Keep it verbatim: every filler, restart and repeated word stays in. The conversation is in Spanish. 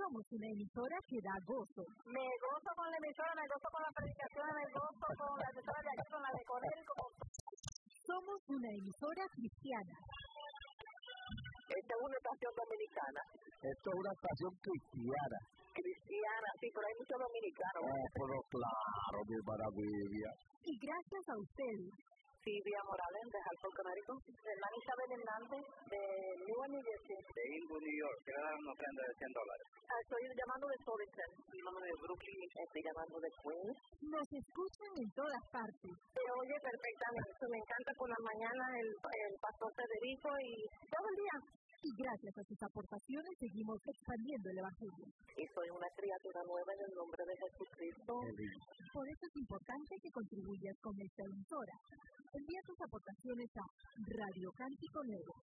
Somos una emisora que da gozo. Me gozo con la emisora, me gozo con la predicación, me gozo con la emisora de aquí, con la de Corel. Con... Somos una emisora cristiana. Esta es una estación dominicana. Esto es una estación cristiana. Cristiana, sí, pero hay muchos dominicanos. Oh, pero claro, mi maravilla. Y gracias a ustedes. Silvia Morales, de Hartford, Connecticut. Hermana Isabel Hernández, de Newark, New Jersey. De Inwood, New York. Quiero dar una ofrenda de cien dólares. Ah, estoy llamando de Somerset. Estoy llamando de Brooklyn. Estoy llamando de Queens. Nos escuchan en todas partes. Se oye perfectamente. Me encanta por la mañana el, el pastor Federico y todo el día. Y gracias a sus aportaciones seguimos expandiendo el Evangelio. Y soy una criatura nueva en el nombre de Jesucristo. Por eso es importante que contribuyas con esta emisora. Envía tus aportaciones a Radio Cántico Nuevo,